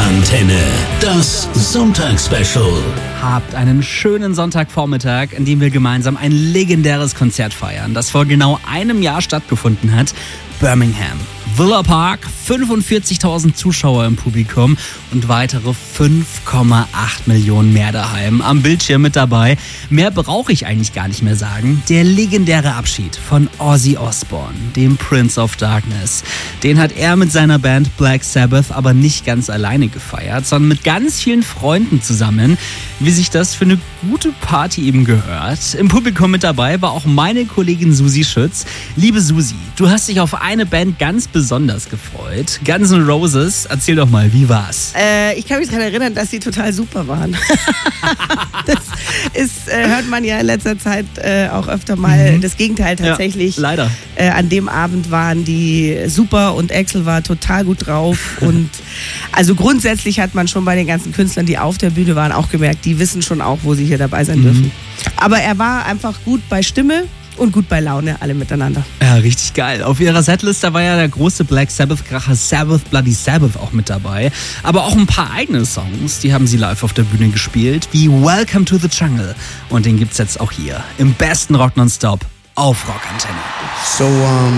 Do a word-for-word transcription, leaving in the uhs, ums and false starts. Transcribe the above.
Rockantenne, das Sonntagsspecial. Habt einen schönen Sonntagvormittag, in dem wir gemeinsam ein legendäres Konzert feiern, das vor genau einem Jahr stattgefunden hat. Birmingham. Villa Park, fünfundvierzigtausend Zuschauer im Publikum und weitere fünf Komma acht Millionen mehr daheim am Bildschirm mit dabei. Mehr brauche ich eigentlich gar nicht mehr sagen. Der legendäre Abschied von Ozzy Osbourne, dem Prince of Darkness. Den hat er mit seiner Band Black Sabbath aber nicht ganz alleine gefeiert, sondern mit ganz vielen Freunden zusammen, wie sich das für eine gute Party eben gehört. Im Publikum mit dabei war auch meine Kollegin Susi Schütz. Liebe Susi, du hast dich auf eine Band ganz besonders gefreut. Guns N' Roses, erzähl doch mal, wie war's? Äh, ich kann mich daran erinnern, dass sie total super waren. Das ist, äh, hört man ja in letzter Zeit äh, auch öfter mal. Mhm. Das Gegenteil tatsächlich. Ja, leider. Äh, an dem Abend waren die super und Axl war total gut drauf. Und also grundsätzlich hat man schon bei den ganzen Künstlern, die auf der Bühne waren, auch gemerkt, die wissen schon auch, wo sie hier dabei sein mhm. dürfen. Aber er war einfach gut bei Stimme und gut bei Laune, alle miteinander. Ja, richtig geil. Auf ihrer Setliste war ja der große Black Sabbath-Kracher Sabbath Bloody Sabbath auch mit dabei. Aber auch ein paar eigene Songs, die haben sie live auf der Bühne gespielt, wie Welcome to the Jungle. Und den gibt's jetzt auch hier im besten Rock Nonstop auf Rockantenne. So, um